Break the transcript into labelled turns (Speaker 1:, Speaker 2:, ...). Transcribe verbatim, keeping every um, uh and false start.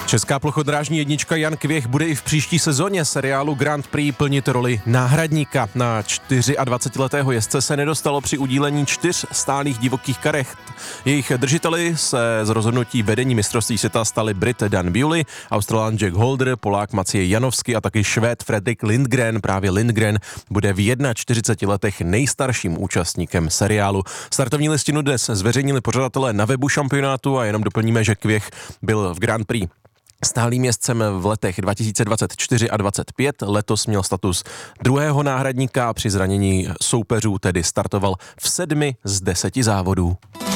Speaker 1: Česká plochodrážní jednička Jan Kvěch bude i v příští sezóně seriálu Grand Prix plnit roli náhradníka. Na dvacetičtyřletého jezdce se nedostalo při udílení čtyř stálých divokých karet. Jejich držiteli se z rozhodnutí vedení mistrovství světa stali Brit Dan Bewley, Australan Jack Holder, Polák Maciej Janowski a taky Švéd Fredrik Lindgren. Právě Lindgren bude v čtyřiceti jedné letech nejstarším účastníkem seriálu. Startovní listinu dnes zveřejnili pořadatelé na webu šampionátu a jenom doplníme, že Kvěch byl v Grand Prix stálým jezdcem v letech dva tisíce dvacet čtyři a dvacet pět, letos měl status druhého náhradníka a při zranění soupeřů tedy startoval v sedmi z deseti závodů.